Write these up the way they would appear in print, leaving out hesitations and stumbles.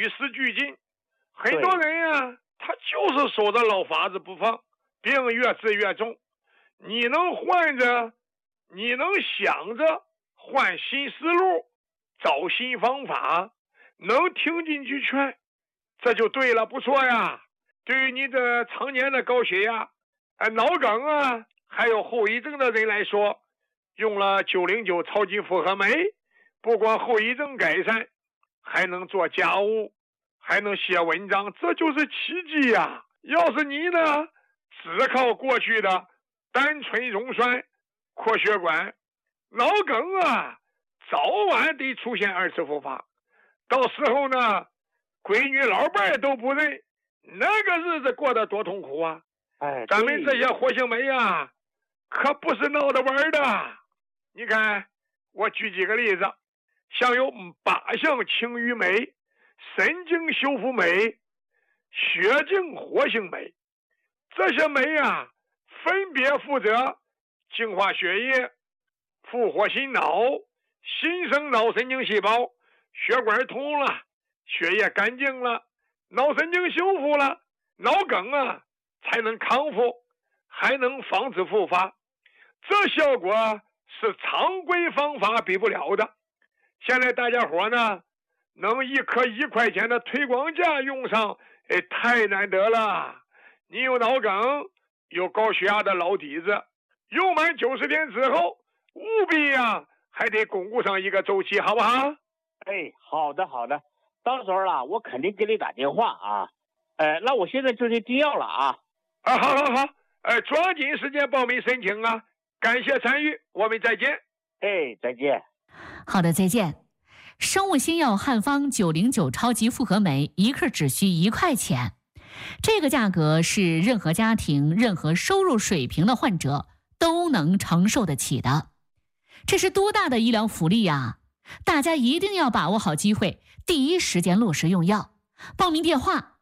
与时俱进。很多人呀，他就是守着老法子不放，病越治越重。你能换着，你能想着换新思路，找新方法，能听进去劝，这就对了，不错呀。对于你的常年的高血压、脑梗啊，还有后遗症的人来说，用了909超级复合酶，不光后遗症改善，还能做家务，还能写文章，这就是奇迹呀！要是你呢，只靠过去的单纯溶栓、扩血管，脑梗啊，早晚得出现2次复发。到时候呢，闺女老伴都不认，那个日子过得多痛苦啊！咱们这些活性酶啊，可不是闹着玩的。你看，我举几个例子，像有靶向清淤酶、神经修复酶、血净活性酶，这些酶啊，分别负责净化血液、复活心脑、新生脑神经细胞，血管通了，血液干净了，脑神经修复了，脑梗啊才能康复，还能防止复发。这效果是常规方法比不了的。现在大家伙呢，能一颗1块钱的推广价用上，太难得了。你有脑梗、有高血压的老底子，用满90天之后，务必呀，还得巩固上一个周期，好不好？ 好的，到时候了，我肯定给你打电话啊。那我现在就去订药了啊。 好，抓紧时间报名申请啊！感谢参与，我们再见。 再见。 好的，再见。生物新药汉方909超级复合酶1克只需1块钱，这个价格是任何家庭、任何收入水平的患者都能承受得起的。这是多大的医疗福利呀！大家一定要把握好机会，第一时间落实用药。报名电话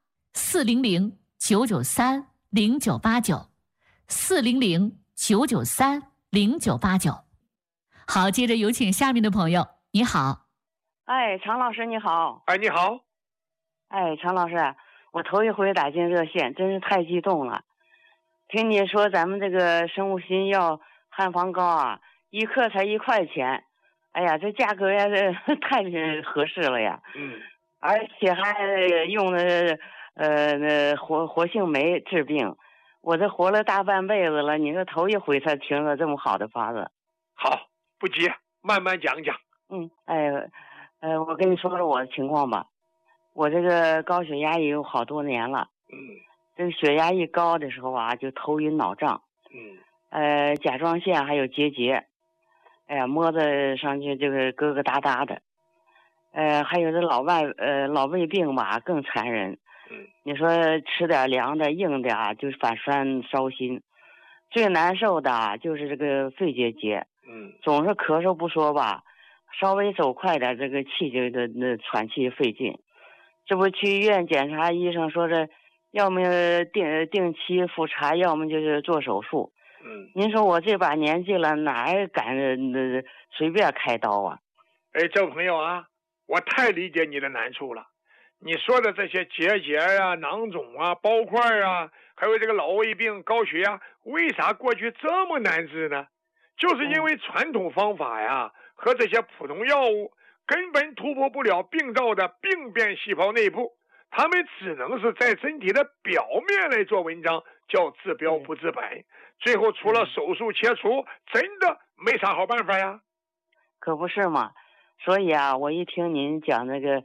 400-993-0989，400-993-0989。好，接着有请下面的朋友。你好。 常老师你好。 你好。 常老师，我头一回打进热线，真是太激动了。听你说咱们这个生物新药汉方膏啊，1克才1块钱，哎呀，这价格呀，太合适了呀。而且还用的活性酶治病，我这活了大半辈子了，你说头一回才听了这么好的法子。 好，不急，慢慢讲讲。 我跟你说说我的情况吧。我这个高血压也有好多年了。这个血压一高的时候啊，就头晕脑胀。甲状腺还有结节，摸着上去这个疙疙瘩瘩的。还有这老胃病吧，更残忍。你说吃点凉的硬的啊，就反酸烧心。最难受的啊，就是这个肺结节。总是咳嗽不说吧，稍微走快点，这个气就喘气费劲。这不去医院检查，医生说这要么定期复查，要么就是做手术。您说我这把年纪了，哪敢随便开刀啊？ 这位朋友啊，我太理解你的难处了。你说的这些结节啊、囊肿啊、包块啊，还有这个老胃病、高血压，为啥过去这么难治呢？就是因为传统方法呀和这些普通药物根本突破不了病灶的病变细胞内部，他们只能是在身体的表面来做文章，叫治标不治本。最后除了手术切除，真的没啥好办法呀。 可不是嘛。所以啊，我一听您讲那个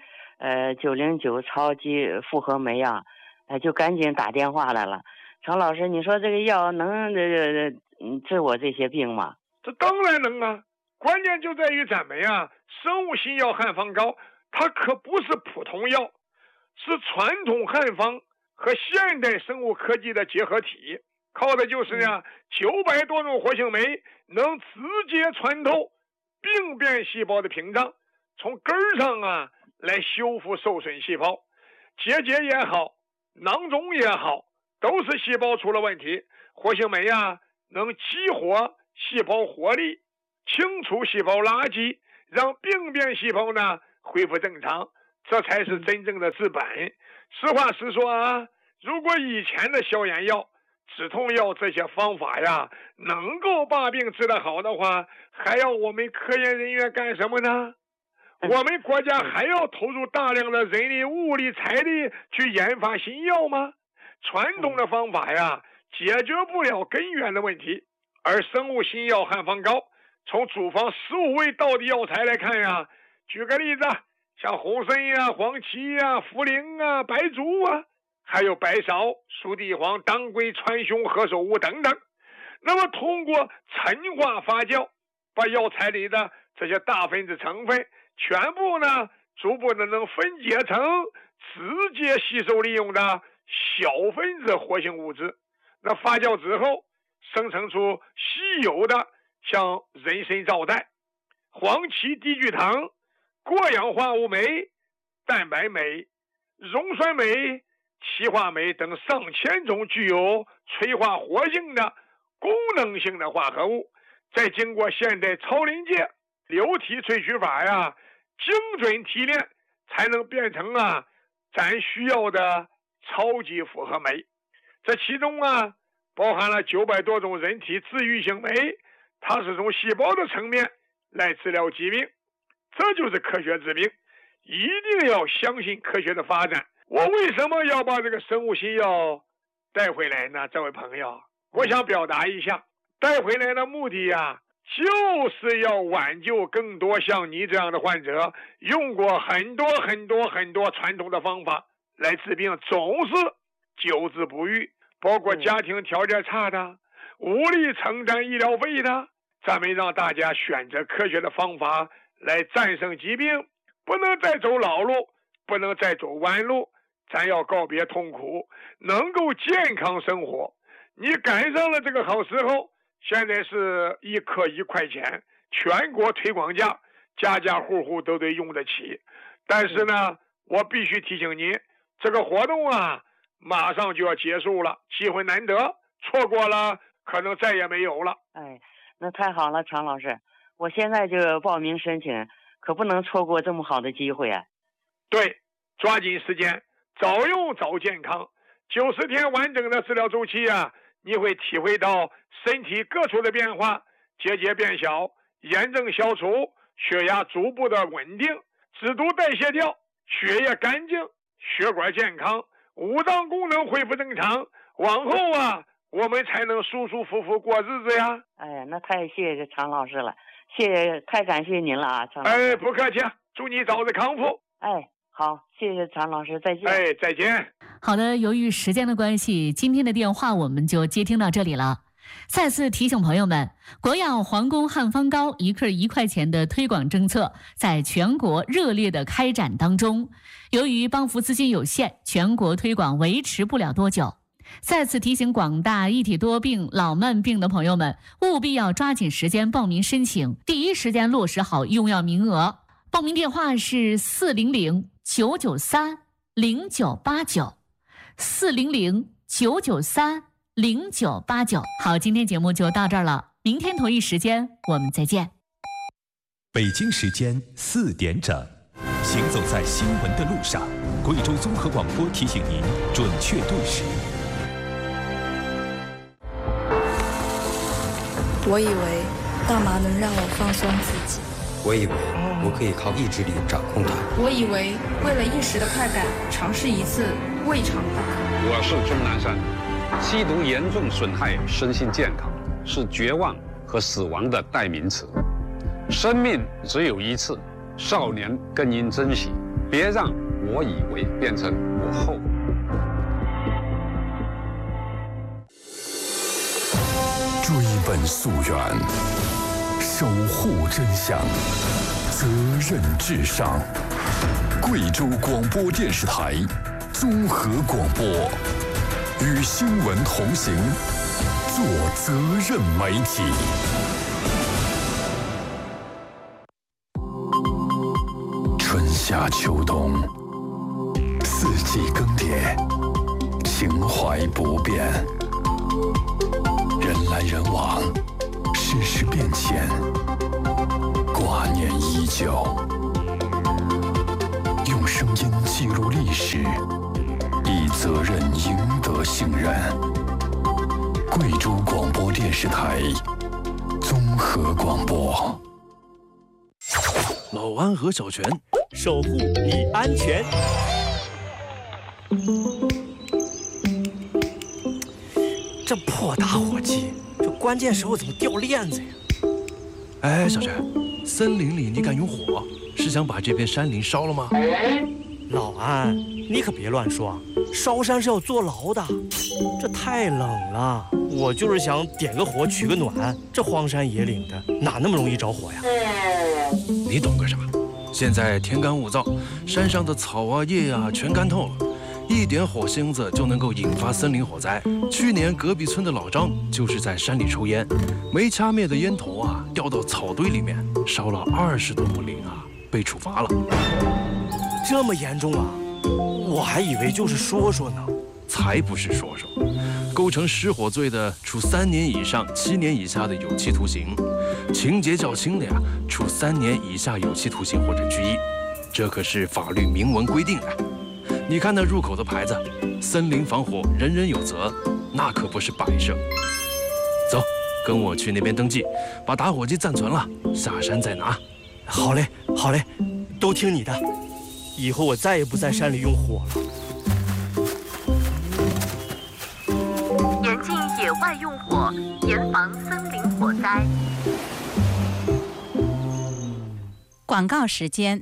909超级复合酶啊，就赶紧打电话来了。常老师，你说这个药能治我这些病吗？ 这当然能啊，关键就在于咱们呀，生物新药汉方膏，它可不是普通药，是传统汉方和现代生物科技的结合体，靠的就是呢900多种活性酶，能直接穿透病变细胞的屏障，从根儿上啊来修复受损细胞。结节也好，囊肿也好，都是细胞出了问题。活性酶啊，能激活细胞活力，清除细胞垃圾，让病变细胞呢恢复正常。 这才是真正的治本。实话实说啊，如果以前的消炎药、止痛药这些方法呀，能够把病治得好的话，还要我们科研人员干什么呢？我们国家还要投入大量的人力、物力、财力去研发新药吗？传统的方法呀，解决不了根源的问题。而生物新药汉方膏，从主方15味道的药材来看呀，举个例子，像红参呀、黄芪呀、茯苓啊、白术啊，还有白芍、熟地黄、当归、川芎、何首乌等等。那么通过陈化发酵，把药材里的这些大分子成分全部呢，逐步的能分解成直接吸收利用的小分子活性物质。那发酵之后，生成出稀有的像人参皂苷、黄芪低聚糖、过氧化物酶、蛋白酶、溶酸酶、歧化酶等上千种具有催化活性的功能性的化合物，再经过现代超临界流体萃取法呀，精准提炼，才能变成咱需要的超级复合酶。这其中包含了900多种人体治愈性酶，它是从细胞的层面来治疗疾病。这就是科学治病，一定要相信科学的发展。我为什么要把这个生物新药带回来呢？这位朋友，我想表达一下，带回来的目的就是要挽救更多像你这样的患者，用过很多传统的方法来治病，总是久治不愈，包括家庭条件差的、无力承担医疗费的。咱们让大家选择科学的方法来战胜疾病，不能再走老路，不能再走弯路，咱要告别痛苦，能够健康生活。你赶上了这个好时候，现在是1颗1块钱，全国推广价，家家户户都得用得起。但是呢，我必须提醒你，这个活动马上就要结束了，机会难得，错过了可能再也没有了。 哎，那太好了，常老师，我现在就报名申请，可不能错过这么好的机会啊。 对，抓紧时间，早用早健康。90天完整的治疗周期你会体会到身体各处的变化，结节变小，炎症消除，血压逐步的稳定，脂毒代谢掉，血液干净，血管健康，五脏功能恢复正常，往后我们才能舒舒服服过日子呀。 哎呀，那太谢谢常老师了，太感谢您了常老师。 哎，不客气，祝你早日康复。 哎，好，谢谢常老师，再见。 哎，再见。 好的，由于时间的关系，今天的电话我们就接听到这里了。再次提醒朋友们，国药皇宫汉方膏1克1块钱的推广政策在全国热烈的开展当中。由于帮扶资金有限，全国推广维持不了多久。再次提醒广大一体多病、老慢病的朋友们，务必要抓紧时间报名申请，第一时间落实好用药名额。报名电话是400-993-0989，400-993-0989。好，今天节目就到这儿了，明天同一时间我们再见。 北京时间4点整，行走在新闻的路上，贵州综合广播提醒您准确对时。 我以为大麻能让我放松自己， 我以为我可以靠意志力掌控它， 我以为为了一时的快感，尝试一次未尝不可。 我是钟南山，吸毒严重损害身心健康，是绝望和死亡的代名词。生命只有一次，少年更应珍惜，别让我以为变成我后悔。 追本溯源，守护真相，责任至上。贵州广播电视台综合广播，与新闻同行，做责任媒体。春夏秋冬，四季更迭，情怀不变。人来人往，世事变迁，挂念依旧。用生声音记录历史，以责任赢得信任。贵州广播电视台综合广播。 老安和小泉守护你安全。这破打火机，这关键时候怎么掉链子呀？ 哎，小泉，森林里你敢用火？是想把这片山林烧了吗？ 老安，你可别乱说，烧山是要坐牢的。这太冷了，我就是想点个火取个暖。这荒山野岭的，哪那么容易着火呀？ 你懂个啥？现在天干物燥，山上的草啊叶啊全干透了，一点火星子就能够引发森林火灾。去年隔壁村的老张就是在山里抽烟，没掐灭的烟头啊掉到草堆里面，烧了20多亩林啊，被处罚了。 这么严重啊？我还以为就是说说呢。 才不是说说，构成失火罪的，处3年以上7年以下的有期徒刑；情节较轻的呀，处3年以下有期徒刑或者拘役。这可是法律明文规定的。你看那入口的牌子，森林防火人人有责，那可不是摆设。走，跟我去那边登记，把打火机暂存了，下山再拿。 好嘞，好嘞，都听你的。以后我再也不在山里用火了。 严禁野外用火，严防森林火灾。 广告时间。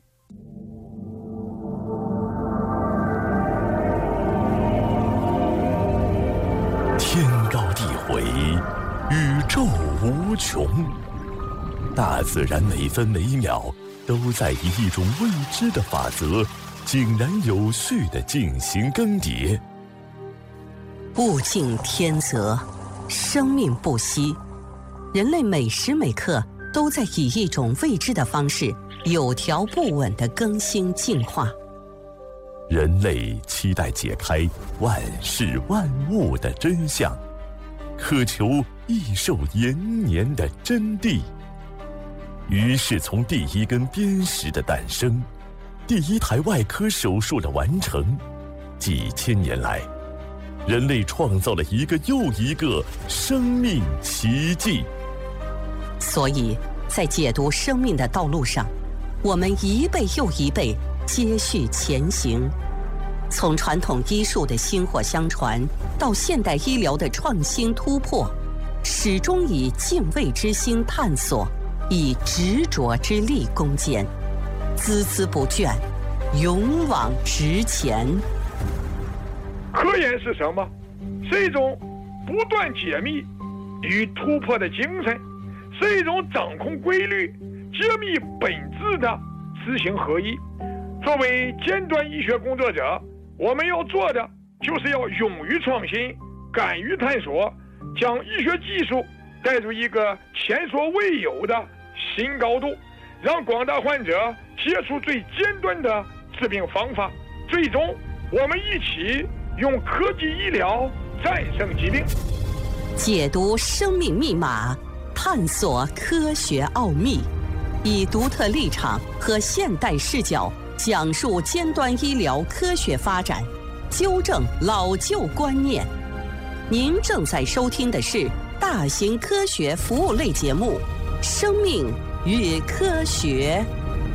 天高地回，宇宙无穷，大自然每分每秒都在以一种未知的法则，井然有序地进行更迭。 物竞天择，生命不息，人类每时每刻都在以一种未知的方式，有条不紊地更新进化。 人类期待解开万事万物的真相，渴求益寿延年的真谛。于是从第一根砭石的诞生，第一台外科手术的完成，几千年来，人类创造了一个又一个生命奇迹。 所以在解读生命的道路上，我们一辈又一辈接续前行，从传统医术的薪火相传到现代医疗的创新突破，始终以敬畏之心探索，以执着之力攻坚，孜孜不倦，勇往直前。 科研是什么？是一种不断解密与突破的精神，是一种掌控规律、揭秘本质的知行合一。作为尖端医学工作者，我们要做的就是要勇于创新，敢于探索，将医学技术带入一个前所未有的新高度，让广大患者接触最尖端的治病方法。最终，我们一起用科技医疗战胜疾病， 解读生命密码，探索科学奥秘，以独特立场和现代视角讲述尖端医疗科学发展，纠正老旧观念。您正在收听的是大型科学服务类节目《生命与科学》。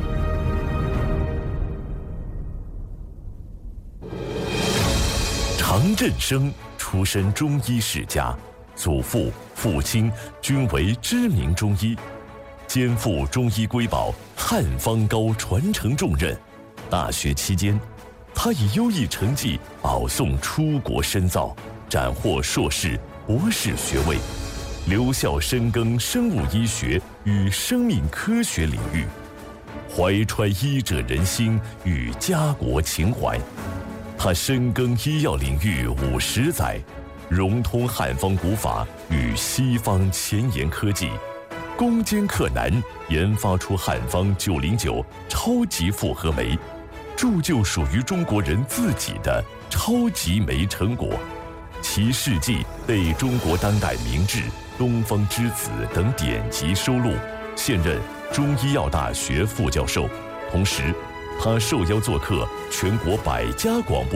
常振生出身中医世家，祖父、父亲均为知名中医，肩负中医瑰宝汉方膏传承重任。大学期间，他以优异成绩保送出国深造，斩获硕士、博士学位，留校深耕生物医学与生命科学领域，怀揣医者仁心与家国情怀。他深耕医药领域50载，融通汉方古法与西方前沿科技，攻坚克难，研发出汉方909超级复合酶，铸就属于中国人自己的超级酶成果。其事迹被中国当代名制、东方之子等典籍收录，现任中医药大学副教授，同时他受邀做客全国100家广播